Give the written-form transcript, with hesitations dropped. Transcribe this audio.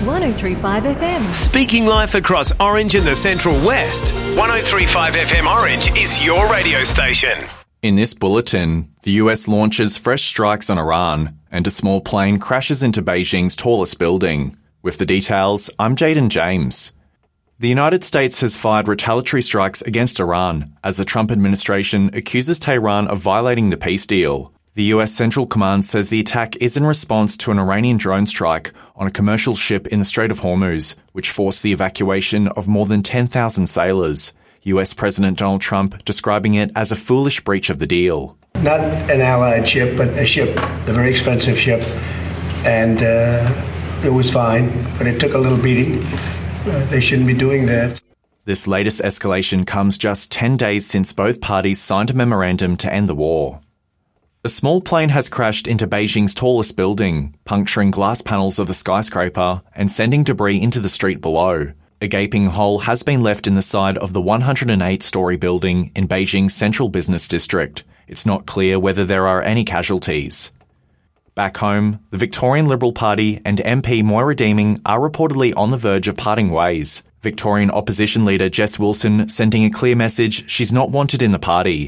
103.5 FM. Speaking life across Orange and the Central West. 103.5 FM Orange is your radio station. In this bulletin, the US launches fresh strikes on Iran and a small plane crashes into Beijing's tallest building. With the details, I'm Jaden James. The United States has fired retaliatory strikes against Iran as the Trump administration accuses Tehran of violating the peace deal. The US Central Command says the attack is in response to an Iranian drone strike on a commercial ship in the Strait of Hormuz, which forced the evacuation of more than 10,000 sailors. US President Donald Trump describing it as a foolish breach of the deal. Not an allied ship, but a ship, a very expensive ship, and it was fine, but it took a little beating. They shouldn't be doing that. This latest escalation comes just 10 days since both parties signed a memorandum to end the war. A small plane has crashed into Beijing's tallest building, puncturing glass panels of the skyscraper and sending debris into the street below. A gaping hole has been left in the side of the 108-storey building in Beijing's central business district. It's not clear whether there are any casualties. Back home, the Victorian Liberal Party and MP Moira Deeming are reportedly on the verge of parting ways. Victorian opposition leader Jess Wilson sending a clear message she's not wanted in the party.